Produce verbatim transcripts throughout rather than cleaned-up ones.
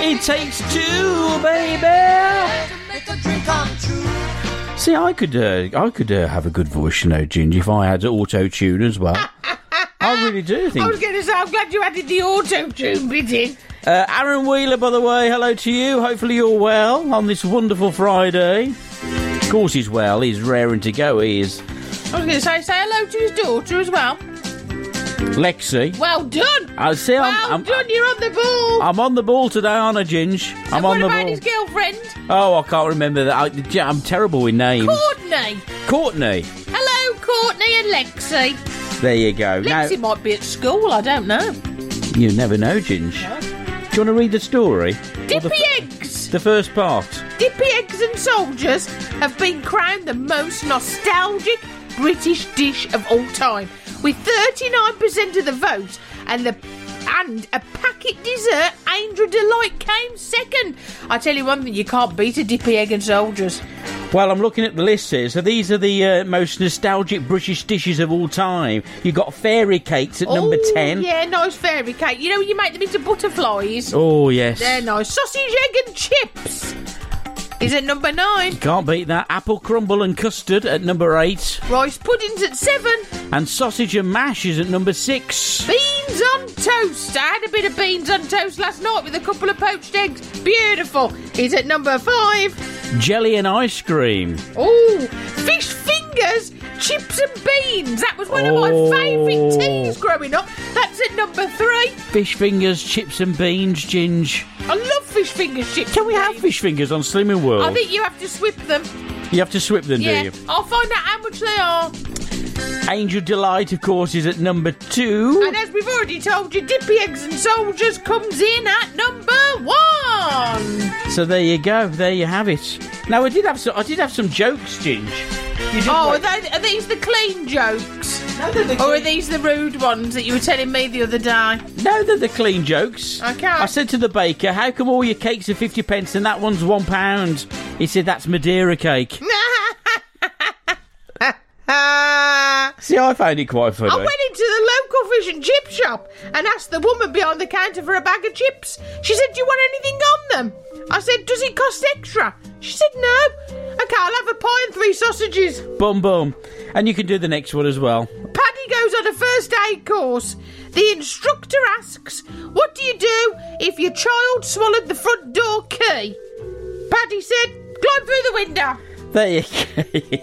It takes two, baby. See, I could, uh, I could uh, have a good voice, you know, Ginger, if I had auto-tune as well. I really do think. I was going to say, I'm glad you added the auto-tune bit in. Uh, Aaron Wheeler, by the way, hello to you. Hopefully you're well on this wonderful Friday. Of course he's well. He's raring to go, he is. I was going to say, say hello to his daughter as well. Lexi. Well done. I see. Well I'm, I'm, done, you're on the ball. I'm on the ball today, aren't I, Ginge? I'm and on the what about ball. his girlfriend? Oh, I can't remember that. I, I'm terrible with names. Courtney. Courtney. Hello, Courtney and Lexi. There you go. Lexi now, might be at school, I don't know. You never know, Ginge. No. Do you want to read the story? Dippy the, Eggs. The first part. Dippy Eggs and Soldiers have been crowned the most nostalgic British dish of all time, with thirty-nine percent of the vote, and the and a packet dessert, Angel Delight, came second. I tell you one thing, you can't beat a Dippy Egg and Soldiers. Well, I'm looking at the list here. So these are the uh, most nostalgic British dishes of all time. You've got fairy cakes at oh, number ten. Yeah, nice fairy cake. You know, you make them into butterflies. Oh, yes. They're nice. Sausage, egg and chips is at number nine. Can't beat that. Apple crumble and custard at number eight. Rice pudding's at seven. And sausage and mash is at number six. Beans on toast. I had a bit of beans on toast last night with a couple of poached eggs. Beautiful. Is at number five. Jelly and ice cream. Oh, fish fingers, chips and beans. That was one oh. of my favourite teas growing up. That's at number three. Fish fingers, chips and beans, Ginge. I love fish fingers, chips. Can we and have beans. fish fingers on Slimming World? I think you have to swip them. You have to swip them, Yeah, do you? I'll find out how much they are. Angel Delight, of course, is at number two. And as we've already told you, Dippy Eggs and Soldiers comes in at number one. So there you go. There you have it. Now I did have some. I did have some jokes, Ginge. You did Oh, are, like- they, are these the clean jokes? No, they're the Or are clean- these the rude ones that you were telling me the other day? No, they're the clean jokes. Okay. I said to the baker, "How come all your cakes are fifty pence and that one's one pound?" He said, "That's Madeira cake." See, I found it quite funny. I went into the local fish and chip shop and asked the woman behind the counter for a bag of chips. She said, "Do you want anything on them?" I said, "Does it cost extra?" She said, "No." "Okay, I'll have a pie and three sausages." Boom, boom. And you can do the next one as well. Paddy goes on a first aid course. The instructor asks, "What do you do if your child swallowed the front door key?" Paddy said, "Climb through the window." There you go.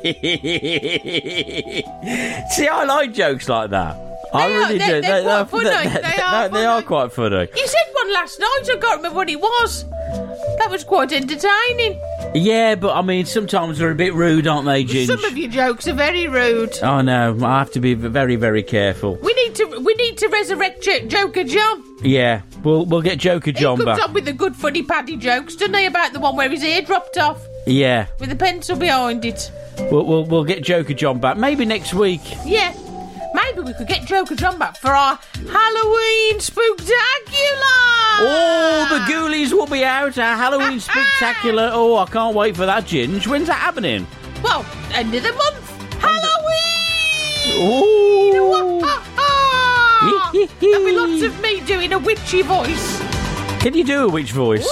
See, I like jokes like that. I They are- really they're- do. they're quite funny. They, They they- are they are funny. quite funny. You said one last night, I can't remember what it was. That was quite entertaining. Yeah, but I mean, sometimes they're a bit rude, aren't they, Ginge? Some of your jokes are very rude. Oh no, I have to be very, very careful. We need to we need to resurrect J- Joker John. Yeah, we'll we'll get Joker John He comes back. up with the good funny Paddy jokes, doesn't he, about the one where his ear dropped off Yeah, with a pencil behind it. we'll, we'll we'll get Joker John back. Maybe next week. Yeah, maybe we could get Joker John back for our Halloween Spooktacular. Oh, the Ghoulies will be out. Our Halloween spectacular. Oh, I can't wait for that, Ginge. When's that happening? Well, end of the month. Halloween. Oh. Ha, ha. There'll be lots of me doing a witchy voice. Can you do a witch voice?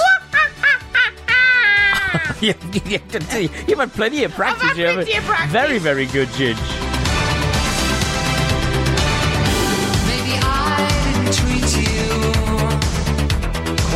you, you, you've had plenty of practice. I've had you haven't- plenty of practice. Very, very good, Ginge.